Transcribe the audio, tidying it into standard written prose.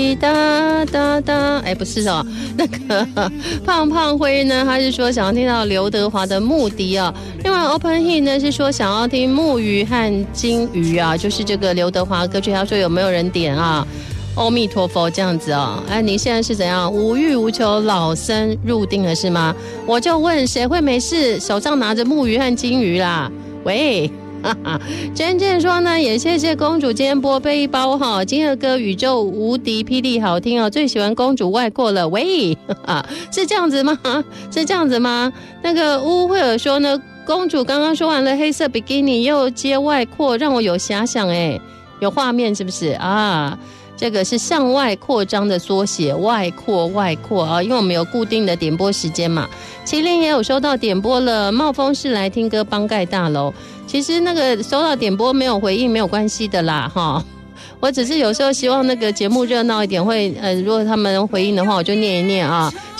滴答答答，不是哦，那个胖胖辉呢，他是说想要听到刘德华的《牧笛》啊。另外 Open He 呢是说想要听木鱼和金鱼啊，就是这个刘德华歌曲，他说有没有人点啊？阿弥陀佛这样子哦。你现在是怎样无欲无求老僧入定了是吗？我就问谁会没事手上拿着木鱼和金鱼啦？喂。真正说呢，也谢谢公主今天拨备一包哈，金儿歌宇宙无敌霹雳好听哦，最喜欢公主外扩了，喂，是这样子吗？是这样子吗？那个乌慧尔说呢，公主刚刚说完了黑色比基尼又接外扩，让我有遐想有画面是不是啊？这个是向外扩张的缩写，外扩啊，因为我们有固定的点播时间嘛。麒麟也有收到点播了，冒风是来听歌帮盖大楼。其实那个收到点播没有回应没有关系的啦哈，我只是有时候希望那个节目热闹一点，会如果他们回应的话，我就念一念啊。